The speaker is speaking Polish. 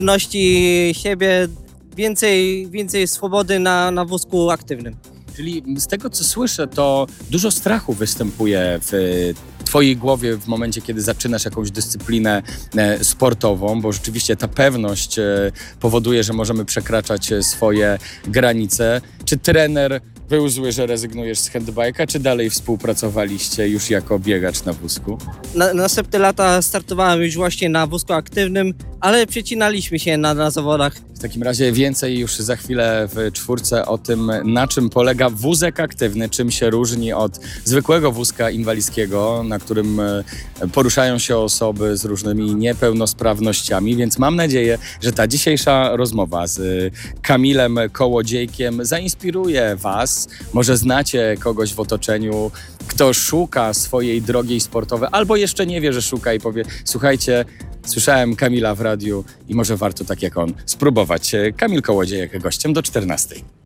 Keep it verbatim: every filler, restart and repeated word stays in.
pewności siebie, więcej, więcej swobody na, na wózku aktywnym. Czyli z tego, co słyszę, to dużo strachu występuje w twojej głowie w momencie, kiedy zaczynasz jakąś dyscyplinę sportową, bo rzeczywiście ta pewność powoduje, że możemy przekraczać swoje granice. Czy trener był zły, że rezygnujesz z handbike'a, czy dalej współpracowaliście już jako biegacz na wózku? Na, następne lata startowałem już właśnie na wózku aktywnym, ale przecinaliśmy się na, na zawodach. W takim razie więcej już za chwilę w czwórce o tym, na czym polega wózek aktywny, czym się różni od zwykłego wózka inwalidzkiego, na którym poruszają się osoby z różnymi niepełnosprawnościami, więc mam nadzieję, że ta dzisiejsza rozmowa z Kamilem Kołodziejkiem zainspiruje was. Może znacie kogoś w otoczeniu, kto szuka swojej drogi sportowej, albo jeszcze nie wie, że szuka i powie: słuchajcie, słyszałem Kamila w radiu i może warto tak jak on spróbować. Kamil Kołodziejek gościem do czternastej.